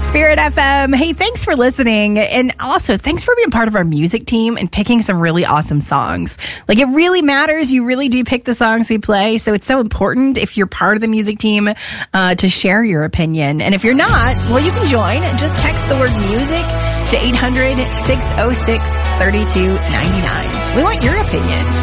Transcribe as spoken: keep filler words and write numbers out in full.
Spirit F M. Hey, thanks for listening. And also, thanks for being part of our music team and picking some really awesome songs. Like, it really matters. You really do pick the songs we play. So it's so important if you're part of the music team uh, to share your opinion. And if you're not, well, you can join. Just text the word music to eight hundred, six oh six, three two nine nine. We want your opinion.